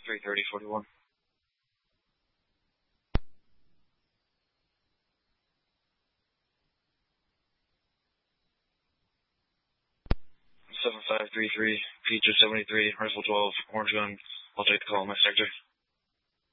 33041. 7533, Peter 73, Rifle 12, Orange Gun. I'll take the call, my sector.